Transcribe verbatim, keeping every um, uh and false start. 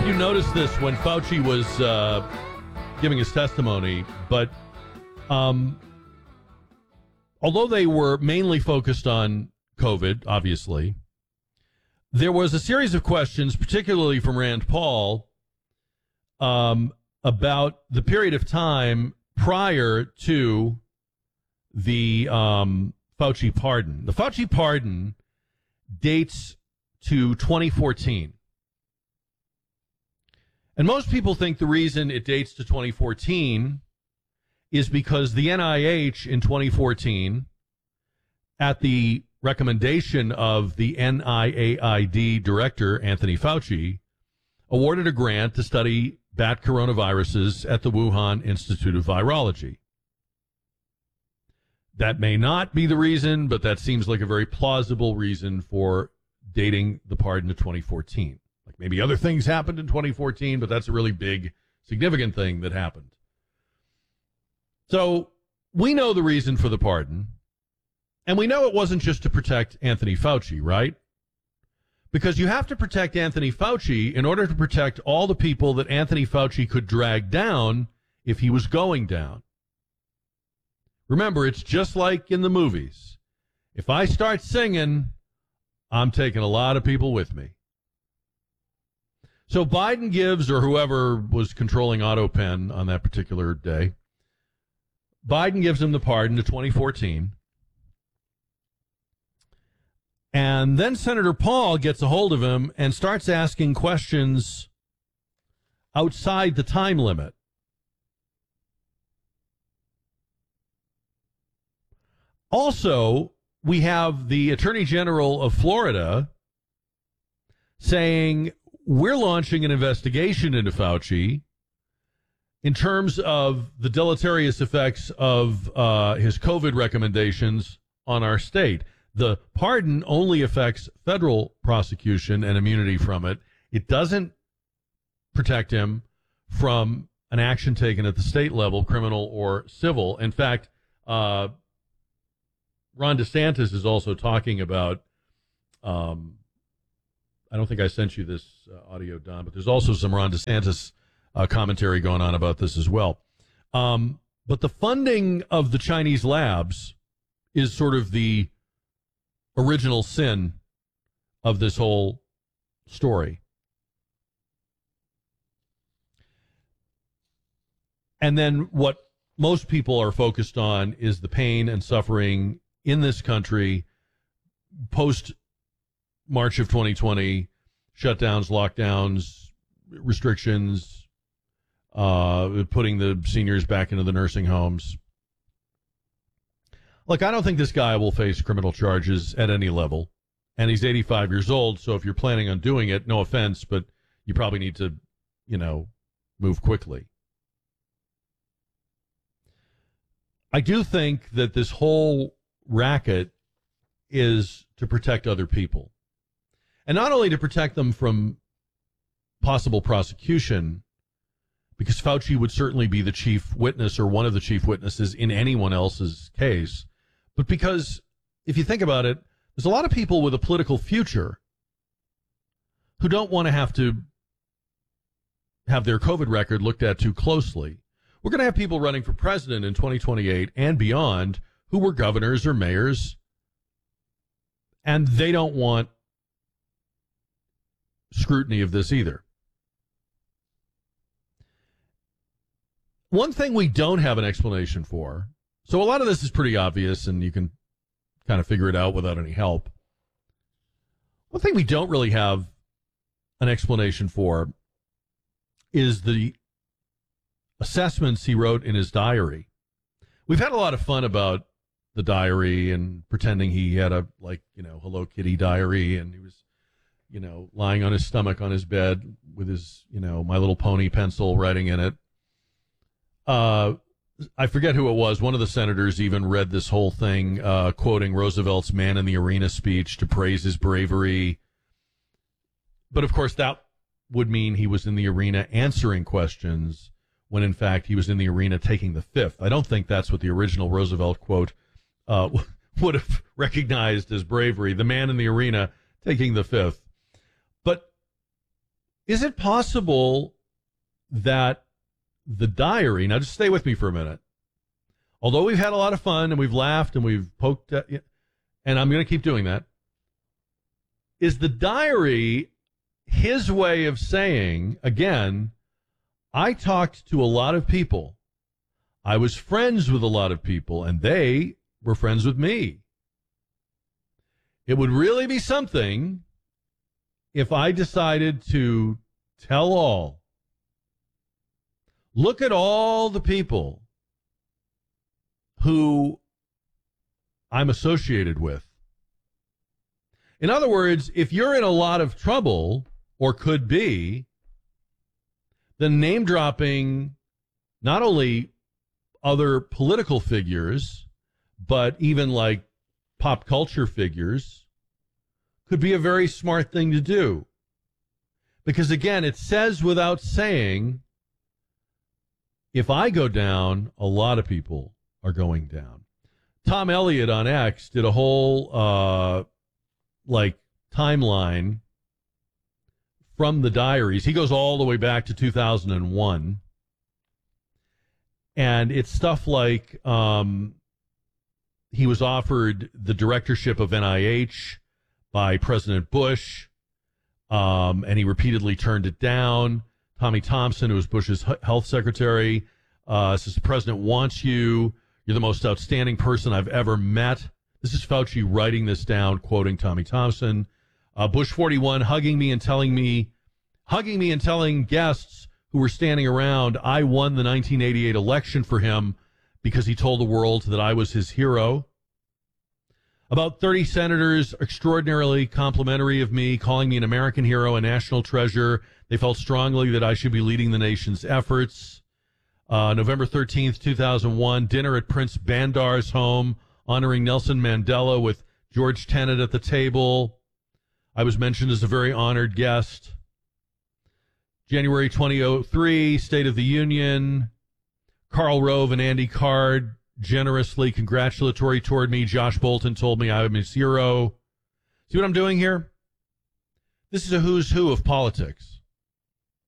if you noticed this when Fauci was uh, giving his testimony, but um, although they were mainly focused on COVID, obviously, there was a series of questions, particularly from Rand Paul, um, about the period of time prior to the um, Fauci pardon. The Fauci pardon dates to twenty fourteen. And most people think the reason it dates to twenty fourteen is because the N I H in twenty fourteen, at the recommendation of the N I A I D director, Anthony Fauci, awarded a grant to study bat coronaviruses at the Wuhan Institute of Virology. That may not be the reason, but that seems like a very plausible reason for dating the pardon to twenty fourteen. Like maybe other things happened in twenty fourteen, but that's a really big, significant thing that happened. So we know the reason for the pardon, and we know it wasn't just to protect Anthony Fauci, right? Because you have to protect Anthony Fauci in order to protect all the people that Anthony Fauci could drag down if he was going down. Remember, it's just like in the movies. If I start singing, I'm taking a lot of people with me. So Biden gives, or whoever was controlling AutoPen on that particular day, Biden gives him the pardon to twenty fourteen. And then Senator Paul gets a hold of him and starts asking questions outside the time limit. Also, we have the Attorney General of Florida saying, we're launching an investigation into Fauci in terms of the deleterious effects of uh, his COVID recommendations on our state. The pardon only affects federal prosecution and immunity from it. It doesn't protect him from an action taken at the state level, criminal or civil. In fact, uh, Ron DeSantis is also talking about, um, I don't think I sent you this uh, audio, Don, but there's also some Ron DeSantis uh, commentary going on about this as well. Um, but the funding of the Chinese labs is sort of the original sin of this whole story. And then what most people are focused on is the pain and suffering in this country post March of twenty twenty, shutdowns, lockdowns, restrictions, uh, putting the seniors back into the nursing homes. Look, I don't think this guy will face criminal charges at any level, and he's eighty-five years old, so if you're planning on doing it, no offense, but you probably need to, you know, move quickly. I do think that this whole racket is to protect other people. And not only to protect them from possible prosecution, because Fauci would certainly be the chief witness or one of the chief witnesses in anyone else's case, but because if you think about it, there's a lot of people with a political future who don't want to have to have their COVID record looked at too closely. We're going to have people running for president in twenty twenty-eight and beyond who were governors or mayors, and they don't want scrutiny of this either. One thing we don't have an explanation for, so a lot of this is pretty obvious and you can kind of figure it out without any help. One thing we don't really have an explanation for is the assessments he wrote in his diary. We've had a lot of fun about the diary and pretending he had a, like, you know, Hello Kitty diary, and he was, you know, lying on his stomach on his bed with his, you know, My Little Pony pencil writing in it. Uh, I forget who it was. One of the senators even read this whole thing, uh, quoting Roosevelt's Man in the Arena speech to praise his bravery. But of course, that would mean he was in the arena answering questions when in fact he was in the arena taking the fifth. I don't think that's what the original Roosevelt quote uh, would have recognized as bravery. The man in the arena taking the fifth. But Is it possible that the diary, now just stay with me for a minute, although we've had a lot of fun and we've laughed and we've poked at, and I'm going to keep doing that, is the diary his way of saying, again, I talked to a lot of people, I was friends with a lot of people, and they were friends with me. It would really be something if I decided to tell all. Look at all the people who I'm associated with. In other words, if you're in a lot of trouble, or could be, then name dropping not only other political figures, but even like pop culture figures could be a very smart thing to do. Because again, it says without saying, if I go down, a lot of people are going down. Tom Elliott on X did a whole uh, like timeline from the diaries. He goes all the way back to two thousand one. And it's stuff like um, he was offered the directorship of N I H by President Bush, um, and he repeatedly turned it down. Tommy Thompson, who was Bush's health secretary, uh, says the president wants you. You're the most outstanding person I've ever met. This is Fauci writing this down, quoting Tommy Thompson. Uh, Bush forty-one hugging me and telling me, hugging me and telling guests who were standing around, I won the nineteen eighty-eight election for him because he told the world that I was his hero. About thirty senators extraordinarily complimentary of me, calling me an American hero, a national treasure. They felt strongly that I should be leading the nation's efforts. Uh, November thirteenth, two thousand one, dinner at Prince Bandar's home, honoring Nelson Mandela with George Tenet at the table. I was mentioned as a very honored guest. January twenty oh three, State of the Union. Karl Rove and Andy Card generously congratulatory toward me. Josh Bolton told me I'm his hero. See what I'm doing here? This is a who's who of politics.